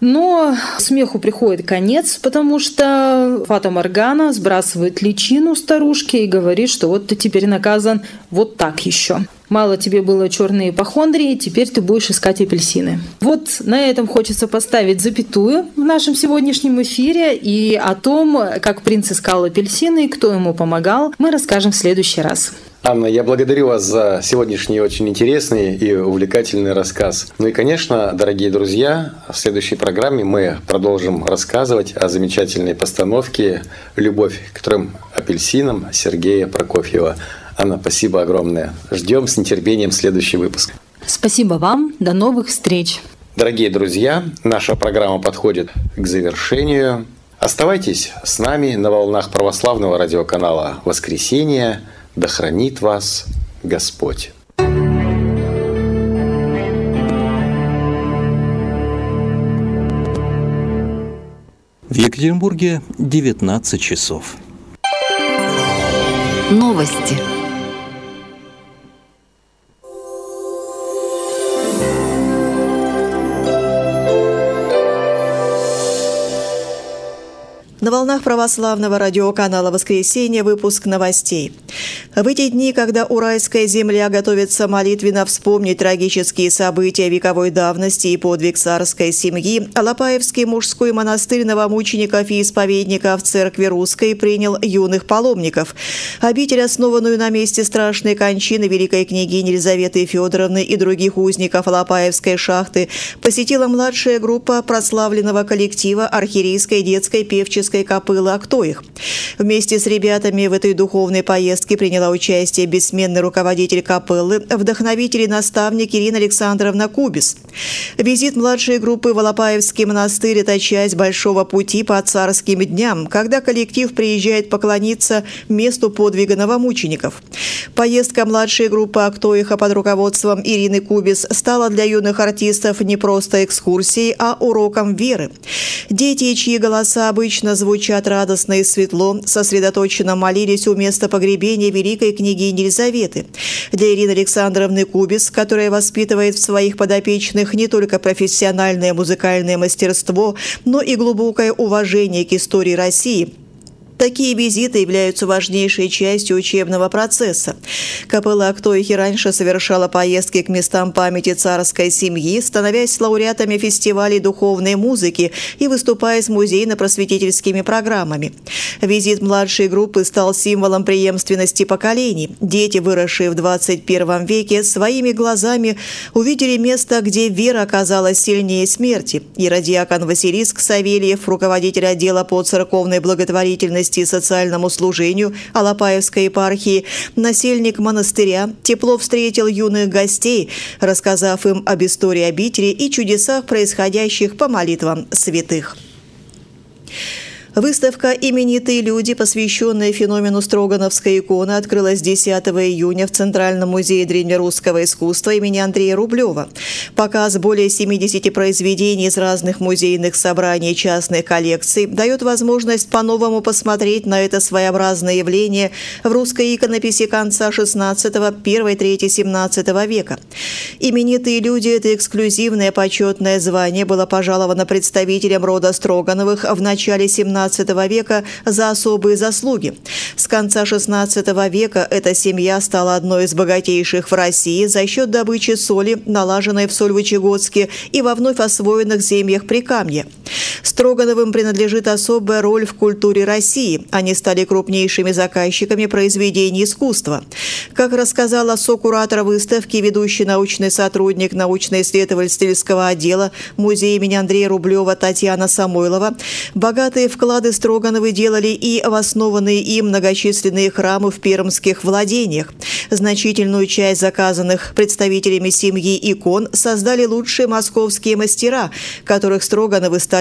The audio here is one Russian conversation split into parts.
Но смеху приходит конец, потому что Фата Моргана сбрасывает личину старушки и говорит, что вот ты теперь наказан вот так еще. Мало тебе было черные ипохондрии, теперь ты будешь искать апельсины. Вот на этом хочется поставить запятую в нашем сегодняшнем эфире. И о том, как принц искал апельсины и кто ему помогал, мы расскажем в следующий раз. Анна, я благодарю вас за сегодняшний очень интересный и увлекательный рассказ. Ну и, конечно, дорогие друзья, в следующей программе мы продолжим рассказывать о замечательной постановке «Любовь к 3 апельсинам» Сергея Прокофьева. Анна, спасибо огромное. Ждем с нетерпением следующий выпуск. Спасибо вам. До новых встреч. Дорогие друзья, наша программа подходит к завершению. Оставайтесь с нами на волнах православного радиоканала «Воскресенье». Да хранит вас Господь. В Екатеринбурге 19 часов. Новости. На волнах православного радиоканала «Воскресенье» выпуск новостей. В эти дни, когда уральская земля готовится молитвенно вспомнить трагические события вековой давности и подвиг царской семьи, Алапаевский мужской монастырь новомучеников и исповедников Церкви Русской принял юных паломников. Обитель, основанную на месте страшной кончины великой княгини Елизаветы Федоровны и других узников Алапаевской шахты, посетила младшая группа прославленного коллектива архиерейской детской певческой капеллы «Актоих». Вместе с ребятами в этой духовной поездке приняла участие бессменный руководитель капеллы, вдохновитель и наставник Ирина Александровна Кубис. Визит младшей группы в Алапаевский монастырь – это часть большого пути по царским дням, когда коллектив приезжает поклониться месту подвига новомучеников. Поездка младшей группы «Актоиха» под руководством Ирины Кубис стала для юных артистов не просто экскурсией, а уроком веры. Дети, чьи голоса обычно звучат радостно и светло, сосредоточенно молились у места погребения великой княгини Елизаветы. Для Ирины Александровны Кубис, которая воспитывает в своих подопечных не только профессиональное музыкальное мастерство, но и глубокое уважение к истории России, такие визиты являются важнейшей частью учебного процесса. Капелла «Актоихи» раньше совершала поездки к местам памяти царской семьи, становясь лауреатами фестивалей духовной музыки и выступая с музейно-просветительскими программами. Визит младшей группы стал символом преемственности поколений. Дети, выросшие в 21 веке, своими глазами увидели место, где вера оказалась сильнее смерти. Иродиакон Василиск Савельев, руководитель отдела по церковной благотворительности и социальному служению Алапаевской епархии, насельник монастыря, тепло встретил юных гостей, рассказав им об истории обители и чудесах, происходящих по молитвам святых. Выставка «Именитые люди», посвященная феномену Строгановской иконы, открылась 10 июня в Центральном музее древнерусского искусства имени Андрея Рублева. Показ более 70 произведений из разных музейных собраний и частных коллекций дает возможность по-новому посмотреть на это своеобразное явление в русской иконописи конца XVI, первой трети XVII века. «Именитые люди» – это эксклюзивное почетное звание, было пожаловано представителям рода Строгановых в начале XVII века за особые заслуги. С конца XVI века эта семья стала одной из богатейших в России за счет добычи соли, налаженной в Сольвычегодске и во вновь освоенных землях Прикамья. Строгановым принадлежит особая роль в культуре России. Они стали крупнейшими заказчиками произведений искусства. Как рассказала сокуратор выставки, ведущий научный сотрудник научно-исследовательского отдела музея имени Андрея Рублева Татьяна Самойлова, богатые вклады Строгановы делали и в основанные им многочисленные храмы в пермских владениях. Значительную часть заказанных представителями семьи икон создали лучшие московские мастера, которых Строгановы стали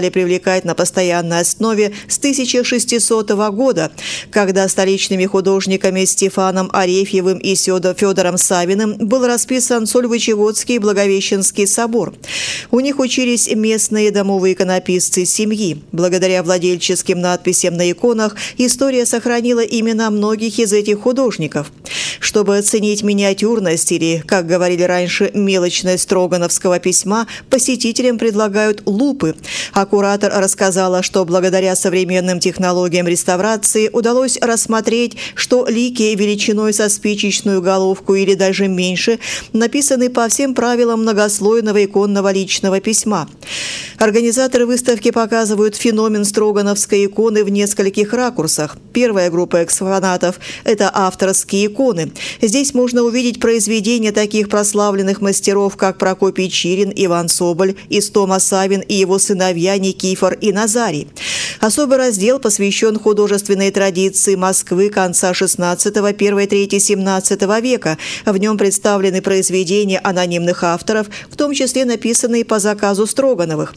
стали привлекать на постоянной основе с 1600 года, когда столичными художниками Стефаном Арефьевым и Федором Савиным был расписан Сольвычегодский Благовещенский собор. У них учились местные домовые иконописцы семьи. Благодаря владельческим надписям на иконах история сохранила имена многих из этих художников. Чтобы оценить миниатюрность или, как говорили раньше, мелочность строгановского письма, посетителям предлагают лупы. А куратор рассказала, что благодаря современным технологиям реставрации удалось рассмотреть, что лики величиной со спичечную головку или даже меньше написаны по всем правилам многослойного иконного личного письма. Организаторы выставки показывают феномен строгановской иконы в нескольких ракурсах. Первая группа экспонатов – это авторские иконы. Здесь можно увидеть произведения таких прославленных мастеров, как Прокопий Чирин, Иван Соболь, Истома Савин и его сыновья Никифор и Назарий. Особый раздел посвящен художественной традиции Москвы конца XVI, первой трети XVII века. В нем представлены произведения анонимных авторов, в том числе написанные по заказу Строгановых.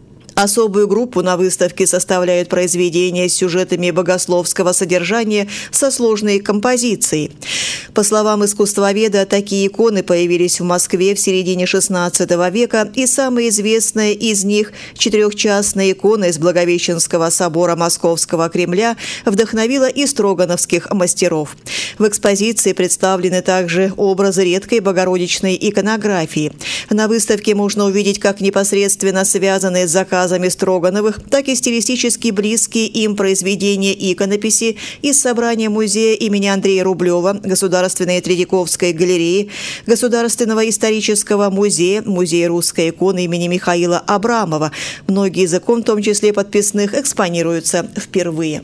Особую группу на выставке составляют произведения с сюжетами богословского содержания со сложной композицией. По словам искусствоведа, такие иконы появились в Москве в середине XVI века, и самая известная из них – четырехчастная икона из Благовещенского собора Московского Кремля вдохновила и строгановских мастеров. В экспозиции представлены также образы редкой богородичной иконографии. На выставке можно увидеть как непосредственно связанные с заказами Строгановых, так и стилистически близкие им произведения иконописи из собрания музея имени Андрея Рублева, Государственной Третьяковской галереи, Государственного исторического музея, Музея русской иконы имени Михаила Абрамова. Многие из икон, в том числе подписных, экспонируются впервые.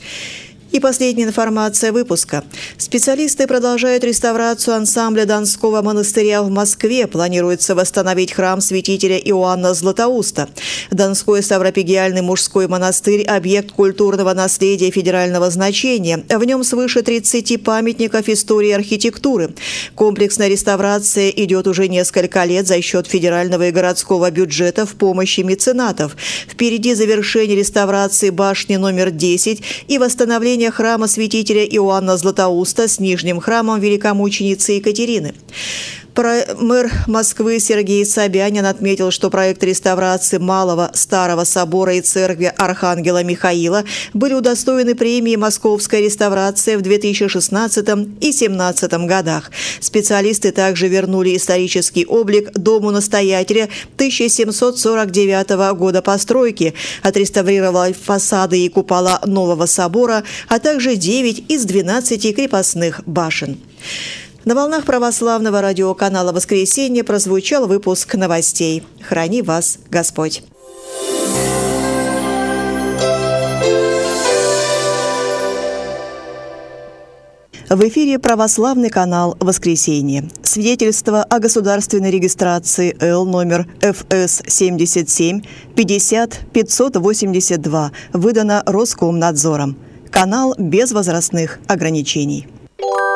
И последняя информация выпуска. Специалисты продолжают реставрацию ансамбля Донского монастыря в Москве. Планируется восстановить храм святителя Иоанна Златоуста. Донской Ставропигиальный мужской монастырь – объект культурного наследия федерального значения. В нем свыше 30 памятников истории архитектуры. Комплексная реставрация идет уже несколько лет за счет федерального и городского бюджета в помощи меценатов. Впереди завершение реставрации башни номер 10 и восстановление храма святителя Иоанна Златоуста с нижним храмом великомученицы Екатерины. Мэр Москвы Сергей Собянин отметил, что проект реставрации Малого Старого собора и церкви Архангела Михаила были удостоены премии «Московская реставрация» в 2016 и 2017 годах. Специалисты также вернули исторический облик дому настоятеля 1749 года постройки, отреставрировали фасады и купола нового собора, а также 9 из 12 крепостных башен. На волнах православного радиоканала «Воскресенье» прозвучал выпуск новостей. Храни вас Господь! В эфире православный канал «Воскресенье». Свидетельство о государственной регистрации Л номер ФС 77 50 582 выдано Роскомнадзором. Канал без возрастных ограничений.